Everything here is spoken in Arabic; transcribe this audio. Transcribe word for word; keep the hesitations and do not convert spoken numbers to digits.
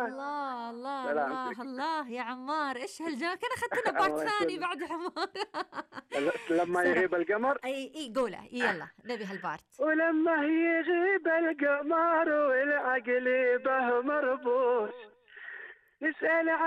الله الله الله سلامتك. الله يا عمار، ايش هالجمال، كان اخذتنا بارت الله ثاني يسلمك. بعد يا عمار. لما سلام. يغيب القمر. اي اي قولها يلا، نبي هالبارت. ولما يغيب القمر والعقل به مربوط، نسأل